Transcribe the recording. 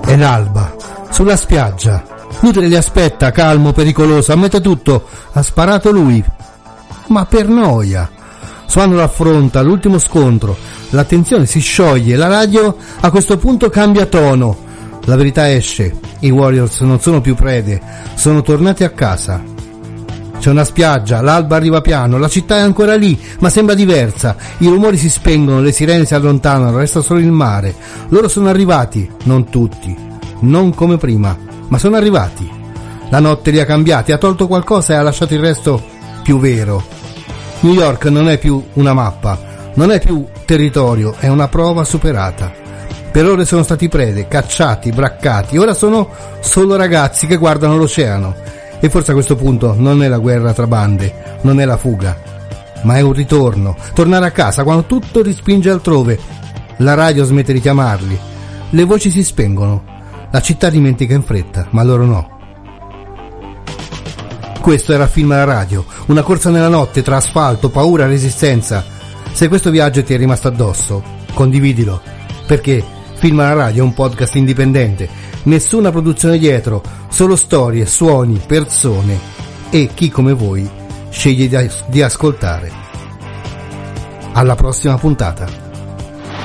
È l'alba, sulla spiaggia. Nutre li aspetta, calmo, pericoloso, ammette tutto. Ha sparato lui, ma per noia. Swan lo affronta, l'ultimo scontro. La si scioglie, la radio a questo punto cambia tono. La verità esce, i Warriors non sono più prede, sono tornati a casa. C'è una spiaggia, l'alba arriva piano, la città è ancora lì, ma sembra diversa. I rumori si spengono, le sirene si allontanano, resta solo il mare. Loro sono arrivati, non tutti, non come prima, ma sono arrivati. La notte li ha cambiati, ha tolto qualcosa e ha lasciato il resto più vero. New York non è più una mappa, non è più territorio, è una prova superata. Per ore sono stati prede, cacciati, braccati, ora sono solo ragazzi che guardano l'oceano. E forse a questo punto non è la guerra tra bande, non è la fuga, ma è un ritorno, tornare a casa quando tutto rispinge altrove. La radio smette di chiamarli, le voci si spengono, la città dimentica in fretta, ma loro no. Questo era Film alla radio, una corsa nella notte tra asfalto, paura, resistenza. Se questo viaggio ti è rimasto addosso, condividilo, perché Film alla radio è un podcast indipendente, nessuna produzione dietro, solo storie, suoni, persone e chi come voi sceglie di ascoltare. Alla prossima puntata.